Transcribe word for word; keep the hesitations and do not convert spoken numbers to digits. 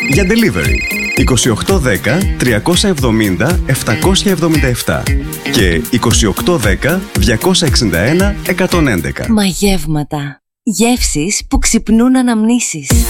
Για delivery είκοσι οκτώ δέκα τριακόσια εβδομήντα επτακόσια εβδομήντα επτά και είκοσι οκτώ δέκα διακόσια εξήντα ένα εκατόν έντεκα. Μαγεύματα. Γεύσεις που ξυπνούν αναμνήσεις.